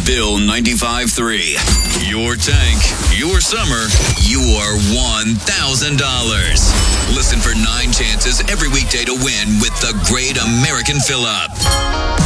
Bill 95.3. Your tank, your summer, your $1,000. Listen for 9 chances every weekday to win with the Great American Fill-Up.